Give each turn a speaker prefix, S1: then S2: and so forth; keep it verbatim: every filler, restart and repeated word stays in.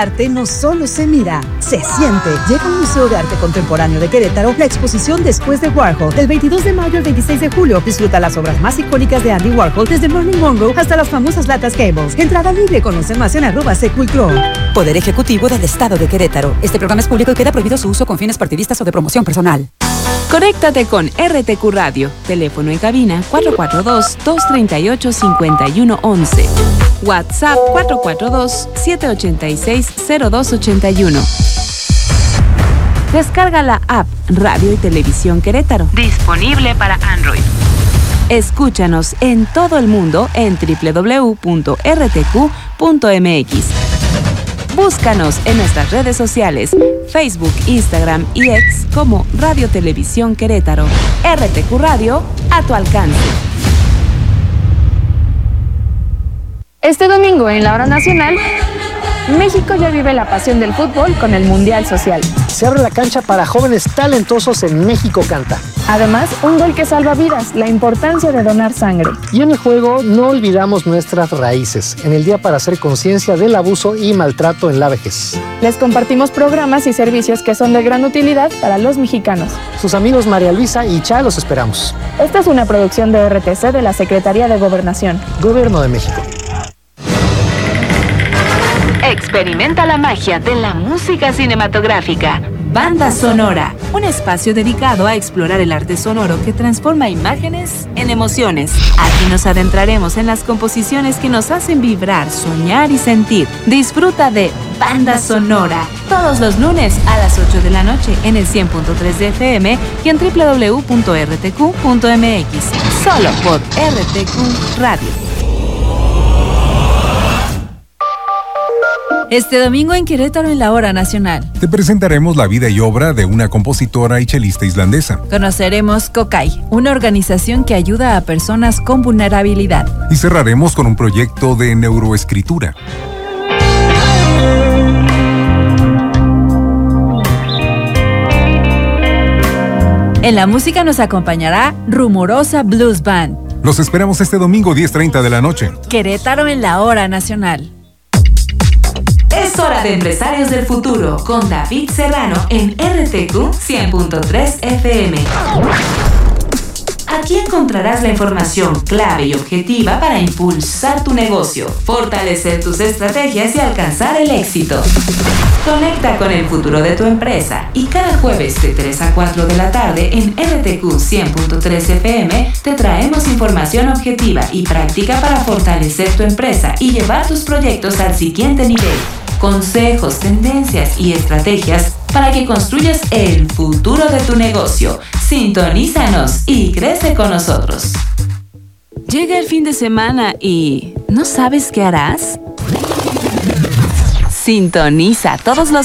S1: arte no solo se mira, se siente. Llega al Museo de Arte Contemporáneo de Querétaro la exposición Después de Warhol. Del veintidós de mayo al veintiséis de julio, disfruta las obras más icónicas de Andy Warhol, desde Marilyn Monroe hasta las famosas latas Cables. Entrada libre, conoce más en arroba Secultro.
S2: Poder Ejecutivo del Estado de Querétaro. Este programa es público y queda prohibido su uso con fines partidistas o de promoción personal.
S3: Conéctate con R T Q Radio. Teléfono en cabina cuatro cuatro dos, dos tres ocho, cinco uno uno uno. WhatsApp cuatro cuatro dos, siete ocho seis, cero dos ocho uno. Descarga la app Radio y Televisión Querétaro. Disponible para Android. Escúchanos en todo el mundo en doble u doble u doble u punto r t q punto m x. Búscanos en nuestras redes sociales, Facebook, Instagram y X como Radio Televisión Querétaro. R T Q Radio, a tu alcance.
S4: Este domingo en la Hora Nacional, México ya vive la pasión del fútbol con el Mundial Social.
S5: Se abre la cancha para jóvenes talentosos en México Canta.
S4: Además, un gol que salva vidas, la importancia de donar sangre.
S5: Y en el juego no olvidamos nuestras raíces, en el Día para hacer conciencia del abuso y maltrato en la vejez.
S4: Les compartimos programas y servicios que son de gran utilidad para los mexicanos.
S5: Sus amigos María Luisa y Cha los esperamos.
S4: Esta es una producción de R T C de la Secretaría de Gobernación.
S5: Gobierno de México.
S3: Experimenta la magia de la música cinematográfica. Banda Sonora, un espacio dedicado a explorar el arte sonoro que transforma imágenes en emociones. Aquí nos adentraremos en las composiciones que nos hacen vibrar, soñar y sentir. Disfruta de Banda Sonora todos los lunes a las ocho de la noche en el cien punto tres de F M y en doble u doble u doble u punto r t q punto m x. Solo por R T Q Radio.
S6: Este domingo en Querétaro en la Hora Nacional.
S7: Te presentaremos la vida y obra de una compositora y chelista islandesa.
S6: Conoceremos COCAI, una organización que ayuda a personas con vulnerabilidad.
S7: Y cerraremos con un proyecto de neuroescritura.
S6: En la música nos acompañará Rumorosa Blues Band.
S7: Los esperamos este domingo diez treinta de la noche.
S6: Querétaro en la Hora Nacional.
S3: Es hora de Empresarios del Futuro con David Serrano en R T Q cien punto tres F M. Aquí encontrarás la información clave y objetiva para impulsar tu negocio, fortalecer tus estrategias y alcanzar el éxito. Conecta con el futuro de tu empresa y cada jueves de tres a cuatro de la tarde en R T Q cien punto tres F M te traemos información objetiva y práctica para fortalecer tu empresa y llevar tus proyectos al siguiente nivel. Consejos, tendencias y estrategias para que construyas el futuro de tu negocio. Sintonízanos y crece con nosotros. Llega el fin de semana y ¿no sabes qué harás? Sintoniza todos los